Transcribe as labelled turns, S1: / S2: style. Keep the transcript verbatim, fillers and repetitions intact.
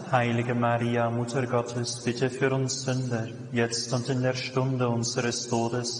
S1: Heilige Maria, Mutter Gottes, bitte für uns Sünder, jetzt und in der Stunde unseres Todes.